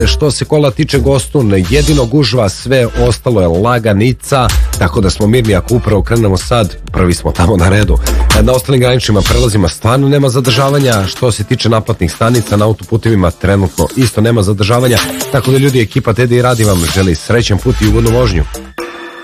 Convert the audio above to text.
Što se kola tiče Gostun, jedino gužva, sve ostalo je laganica, tako da smo mirni ako upravo krenemo sad, prvi smo tamo na redu. Na ostalim graničnim prelazima stvarno nema zadržavanja, što se tiče naplatnih stanica na autoputevima trenutno isto nema zadržavanja, tako da ljudi, ekipa Tedi radi vam želi srećan put i ugodnu vožnju.